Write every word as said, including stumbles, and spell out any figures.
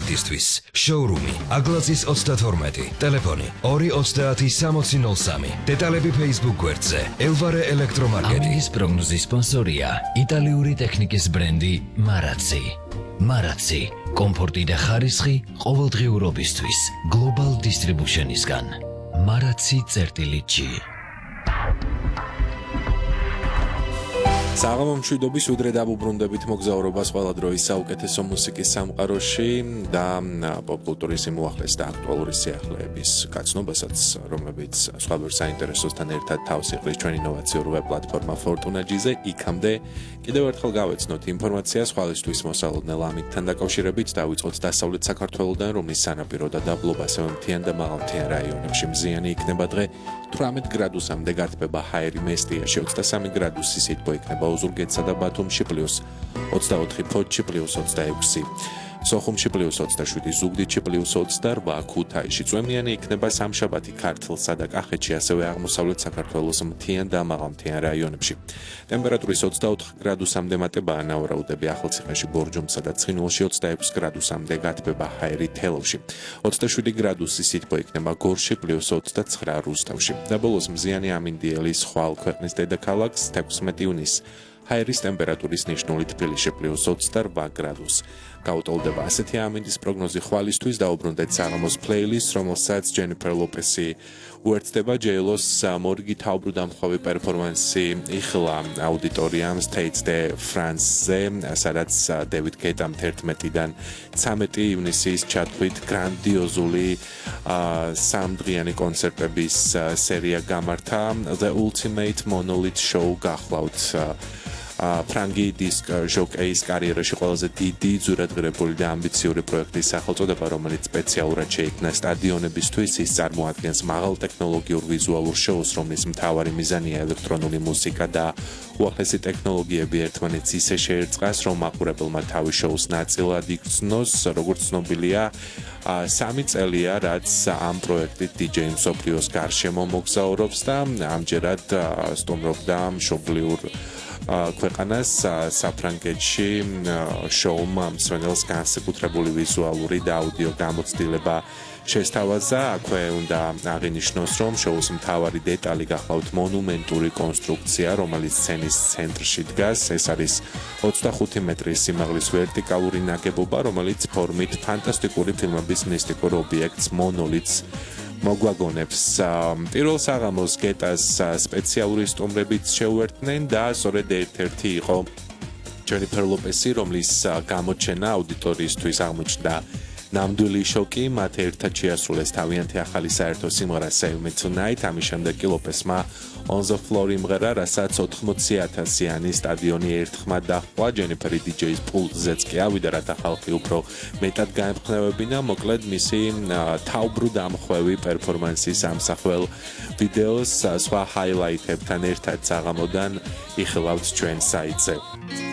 პროექტისთვის. Showroom-ი, Aglacis ოცდათორმეტი, ტელეფონი ორი ოცდაათი სამოცი ნოლ სამი. დეტალები Facebook გვერდზე. Elvare ელექტრომარკეტი. ამის პროგნოზის სპონსორია იტალიური ტექნიკის ბრენდი Marazzi. Marazzi, კომფორტი და ხარისხი ყოველდღიურობისთვის. Global Distribution-ისგან. Marazzi.G. საღამო მშვიდობის უდრე დაუბრუნდებით მოგზაურობას ყველა დროის საუკეთესო მუსიკის სამყაროში და პოპკულტურის მოახლეს და აქტუალური სიახლეების გაცნობასაც, რომლებიც სხვადასხვა საინტერესოსთან ერთად თავს იყრის ჩვენი ინოვაციური პლატფორმა Fortuna-ზე. იქამდე კიდევ ერთხელ გავეცნოთ ინფორმაცია სხვალისთვის მოსალოდნელ ამითთან დაკავშირებით დავიწყოთ დასავლეთ საქართველოდან, რომლის სანაპირო და დაბლობა სევემთიან და მაღალმთიან რაიონებში მზიანი იქნება დღე თვრამეტ გრადუსამდე გართბება ჰაერი მესტიაში ოცდასამი გრადუსი სითბო იქნება ოზურგეთსა და ბათუმში პლუს ოცდაოთხი ფოთში პლუს ოცდაექვსი სოხუმში პლუს ოცდაშვიდი ზუგდიდში პლუს ოცდაორვა ქუთაისში წვიმიანი იქნება სამშაბათი ქართლსა და კახეთში ასევე აღმოსავლეთ საქართველოს მთიან და მაღალმთიან რაიონებში ტემპერატურის ოცდაოთხ გრადუსამდე მატებაა ნავარაუდები ახალციხეში ბორჯომსა და ცხინვალში ოცდაექვსი გრადუსამდე გათბება ჰაერი თელავში ოცდაშვიდი გრადუსი სითბო იქნება გორში პლუს ოცდაცხრა რუსთავში და ბოლოს მზიანი ამინდიელი სხვა ქვეყნის დედაქალაქს თექვსმეტი ივნისს ჰაერის ტემპერატურის ნიშნული თბილისში პლუს ოცდაორვა გრადუსი გაუტოლდება ასეთი ამინდის პროგნოზი ხვალისთვის დაუბრუნდეთ საღამოს პლეილისტს, რომელსაც Jennifer Lopez-ი უერთდება J-Lo-ს მორიგით აუბრუდამხვევი პერფორმანსი იხლა აუდიტორიამ States de France-ზე, სადაც David Guetta-მ თერთმეტიდან ცამეტი ივნისის ჩათვლით გრანდიოზული სამდღიანი კონცერტების სერია გამართა The Ultimate Monolith Show გახლავთ ფრანგი დისკ ჟოკეის კარიერაში ყველაზე დიდი ძურადღირებული და ამბიციური პროექტის სახელწოდება, რომელიც სპეციალურად შეიქმნა სტადიონებისთვის, ის წარმოადგენს მაღალ ტექნოლოგიურ ვიზუალურ შოუს, რომლის მთავარი მიზანია ელექტრონული მუსიკა და უახლესი ტექნოლოგიები ერთმანეთს ისე შეერწყას, რომ მაყურებელმა თავის შოუს ნაწილად იქცნოს, როგორც ცნობილია, სამი წელია, რაც ამ პროექტით დი-ჯეი მსოფლიოს გარშემო მოგზაურობს და ამჯერად სტუმრობდა მშობლიურ ქვეყანას საფრანგეთში შოუმ მსმენელს განსაკუთრებული ვიზუალური და აუდიო გამოცდილება შესთავაზა. აქვე უნდა აღინიშნოს, რომ შოუს მთავარი დეტალი გახლავთ მონუმენტური კონსტრუქცია, რომელიც სცენის ცენტრში დგას. ეს არის ოცდახუთი მეტრის სიმაღლის ვერტიკალური ნაგებობა, რომელიც ფორმით ფანტასტიკური ფილმების მისტიკურ ობიექტს მონოლითს მოგვაგონებს. პირველ საღამოს გეტას სპეციალური სტუმრებიც შეუერთდნენ და სწორედ ერთ-ერთი იყო Jennifer Lopez-ი, რომლის გამოჩენა აუდიტორიისთვის აღმოჩნდა ნამდვილი შოკი, მათ ერთად შეასრულეს თავიანთი ახალი საერთო სიმღერა Save Me Tonight, ამის შემდეგ კი Lopez-მა On the Floor იმღერა, რასაც ოთხმოცი ათასიანი სტადიონი ერთხმად დაჰყვა, Jennifer-ი დი-ჯეის პულტზეც კი ავიდა, რათა ხალხი უფრო მეტად გაემხნევებინა, მოკლედ მისი თავბრუდ ამხვევი პერფორმანსის ამსახველ ვიდეოს სხვა ჰაილაითებთან ერთად საღამოდან იხილავთ ჩვენ საიტზე.